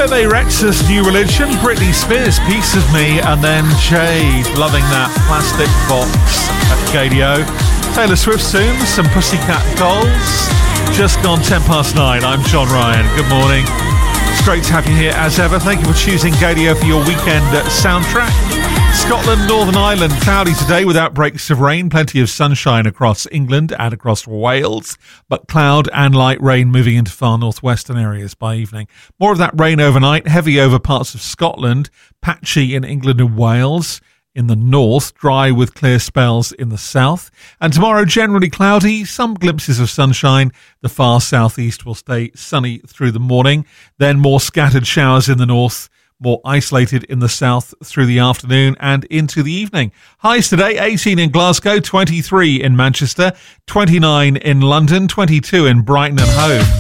Bebe Rexha's New Religion, Britney Spears' Piece of Me, and then Jade, loving that plastic box at Gadio. Taylor Swift soon, some Pussycat Dolls. Just gone 9:10. I'm John Ryan. Good morning. It's great to have you here as ever. Thank you for choosing Gadio for your weekend soundtrack. Scotland, Northern Ireland, cloudy today with outbreaks of rain. Plenty of sunshine across England and across Wales, but cloud and light rain moving into far northwestern areas by evening. More of that rain overnight, heavy over parts of Scotland, patchy in England and Wales. In the north, dry with clear spells in the south. And tomorrow, generally cloudy, some glimpses of sunshine. The far southeast will stay sunny through the morning. Then more scattered showers in the north, more isolated in the south through the afternoon and into the evening. Highs today, 18 in Glasgow, 23 in Manchester, 29 in London, 22 in Brighton and Hove.